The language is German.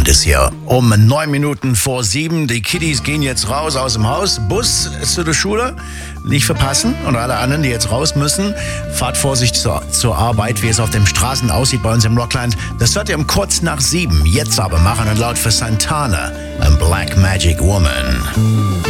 Rockland ist hier. Um 9 Minuten vor 7. Die Kiddies gehen jetzt raus aus dem Haus. Bus zu der Schule. Nicht verpassen. Und alle anderen, die jetzt raus müssen, fahrt vorsichtig zur Arbeit, wie es auf den Straßen aussieht bei uns im Rockland. Das hört ihr um kurz nach 7. Jetzt aber machen und laut für Santana, a Black Magic Woman.